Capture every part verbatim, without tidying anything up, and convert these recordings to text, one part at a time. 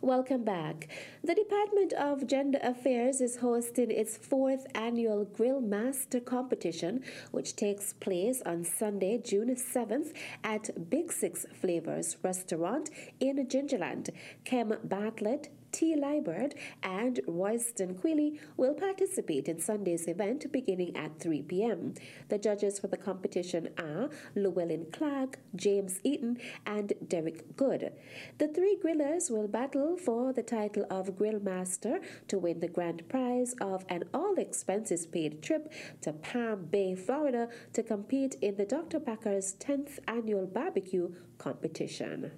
Welcome back. The Department of Gender Affairs is hosting its fourth annual Grill Master competition, which takes place on Sunday, June seventh at Big Six Flavors Restaurant in Gingerland. Kem Bartlett, T. Liebert, and Royston Quilly will participate in Sunday's event beginning at three p.m. The judges for the competition are Llewellyn Clark, James Eaton, and Derek Good. The three grillers will battle for the title of Grill Master to win the grand prize of an all-expenses-paid trip to Palm Bay, Florida to compete in the Doctor Packer's tenth annual barbecue competition.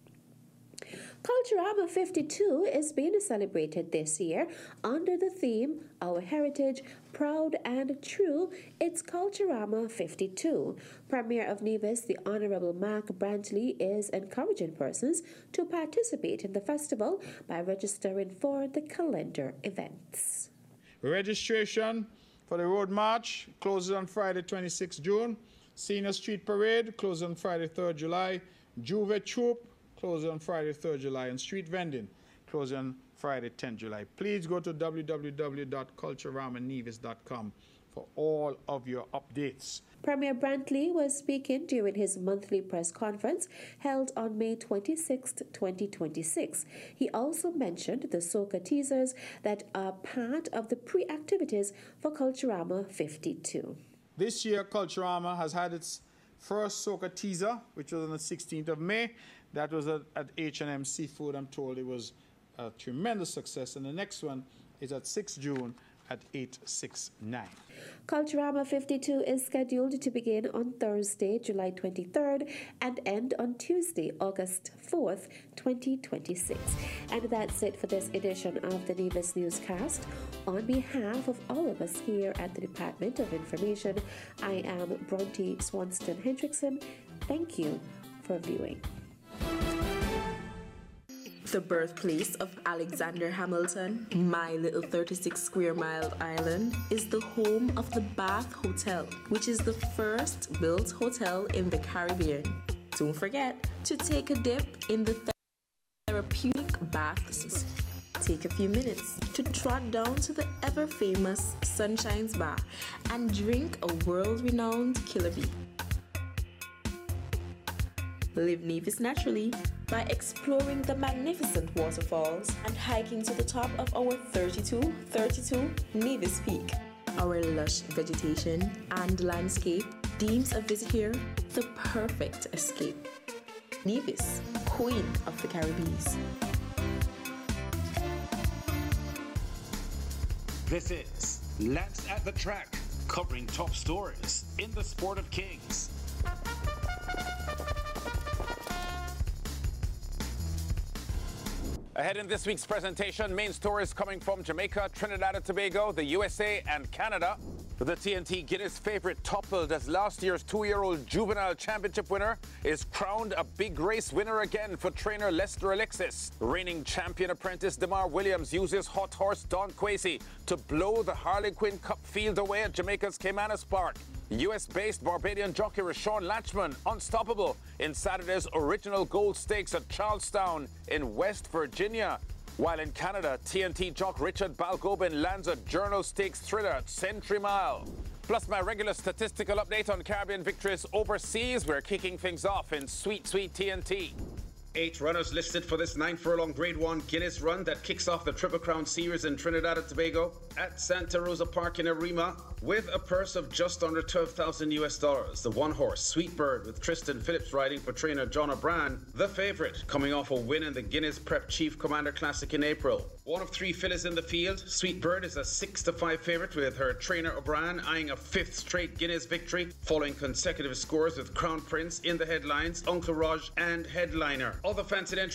Culturama fifty-two is being celebrated this year under the theme Our Heritage, Proud and True. It's Culturama fifty-two. Premier of Nevis, the Honorable Mark Brantley, is encouraging persons to participate in the festival by registering for the calendar events. Registration for the Road March closes on Friday, twenty-sixth of June. Senior Street Parade closes on Friday, third of July. Juve Troop closing on Friday, third of July, and street vending closing on Friday, tenth of July. Please go to w w w dot culturama nevis dot com for all of your updates. Premier Brantley was speaking during his monthly press conference held on May twenty-sixth, twenty twenty-six. He also mentioned the soca teasers that are part of the pre-activities for Culturama fifty-two. This year, Culturama has had its first soca teaser, which was on the sixteenth of May. That was at, at H and M Seafood. I'm told it was a tremendous success. And the next one is at sixth of June at eight six nine. Culturama fifty-two is scheduled to begin on Thursday, July twenty-third, and end on Tuesday, August fourth, twenty twenty-six. And that's it for this edition of the Nevis Newscast. On behalf of all of us here at the Department of Information, I am Bronte Swanston Hendrickson. Thank you for viewing. The birthplace of Alexander Hamilton, my little thirty-six square mile island, is the home of the Bath Hotel, which is the first built hotel in the Caribbean. Don't forget to take a dip in the therapeutic baths. Take a few minutes to trot down to the ever-famous Sunshine's Bar and drink a world-renowned Killer Bee. Live Nevis naturally by exploring the magnificent waterfalls and hiking to the top of our thirty-two thirty-two Nevis Peak. Our lush vegetation and landscape deems a visit here the perfect escape. Nevis, Queen of the Caribbean. This is Lance at the Track, covering top stories in the sport of kings. Ahead in this week's presentation, main stories coming from Jamaica, Trinidad and Tobago, the U S A and Canada. The T N T Guinness favorite toppled as last year's two-year-old juvenile championship winner is crowned a big race winner again for trainer Lester Alexis. Reigning champion apprentice DeMar Williams uses hot horse Don Quasey to blow the Harlequin Cup field away at Jamaica's Caymanas Park. U S-based Barbadian jockey Rashawn Latchman, unstoppable in Saturday's original gold stakes at Charlestown in West Virginia. While in Canada, T N T jock Richard Balgobin lands a Journal Stakes thriller at Century Mile. Plus my regular statistical update on Caribbean victories overseas. We're kicking things off in sweet, sweet T N T. Eight runners listed for this nine furlong Grade one Guinness run that kicks off the Triple Crown Series in Trinidad and Tobago at Santa Rosa Park in Arima with a purse of just under twelve thousand U S dollars. The one horse, Sweet Bird, with Tristan Phillips riding for trainer John O'Brien, the favourite, coming off a win in the Guinness Prep Chief Commander Classic in April. One of three fillies in the field, Sweet Bird is a six to five favourite with her trainer O'Brien eyeing a fifth straight Guinness victory following consecutive scores with Crown Prince in the headlines, Uncle Raj and Headliner. Other fancied entries